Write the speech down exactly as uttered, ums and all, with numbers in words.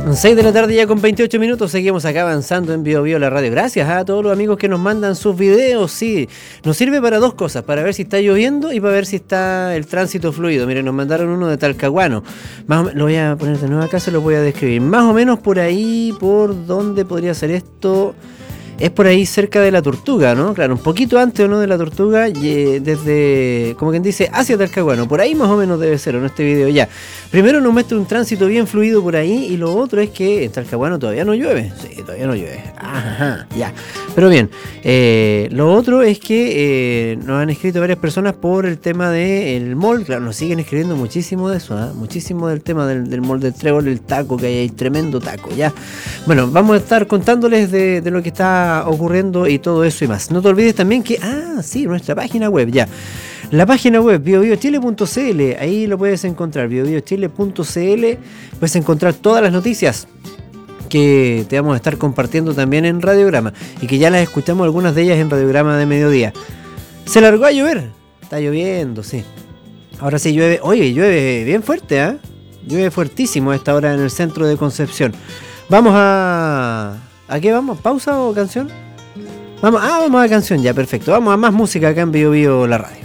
seis de la tarde ya con veintiocho minutos, seguimos acá avanzando en Bio Bio la radio. Gracias a todos los amigos que nos mandan sus videos, sí. Nos sirve para dos cosas, para ver si está lloviendo y para ver si está el tránsito fluido. Miren, nos mandaron uno de Talcahuano. Más o menos, lo voy a poner de nuevo acá, se lo voy a describir. Más o menos por ahí, por dónde podría ser esto. Es por ahí cerca de la Tortuga, ¿no? Claro, un poquito antes o no de la Tortuga, desde, como quien dice, hacia Talcahuano. Por ahí más o menos debe ser, en este video ya. Primero nos muestra un tránsito bien fluido por ahí y lo otro es que en Talcahuano todavía no llueve. Sí, todavía no llueve. Ajá, ya. Pero bien, eh, lo otro es que eh, nos han escrito varias personas por el tema del mall. Claro, nos siguen escribiendo muchísimo de eso, ¿eh? Muchísimo del tema del, del mall del Trébol, el taco, que hay ahí, tremendo taco, ya. Bueno, vamos a estar contándoles de, de lo que está ocurriendo y todo eso y más. No te olvides también que, ah, sí, nuestra página web, ya. La página web bio bio chile punto c l, ahí lo puedes encontrar, bio bio chile punto c l, puedes encontrar todas las noticias que te vamos a estar compartiendo también en Radiograma y que ya las escuchamos algunas de ellas en Radiograma de mediodía. Se largó a llover, está lloviendo, sí. Ahora sí llueve, oye, llueve bien fuerte, ¿eh? Llueve fuertísimo a esta hora en el centro de Concepción. Vamos a... ¿A qué vamos? ¿Pausa o canción? Vamos, ah, vamos a canción ya, perfecto. Vamos a más música acá en Bio Bio la radio.